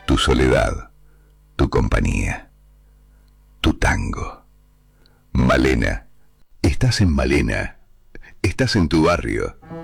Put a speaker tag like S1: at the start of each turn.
S1: tu soledad, tu compañía, tu tango. Malena, estás en Malena, estás en tu barrio.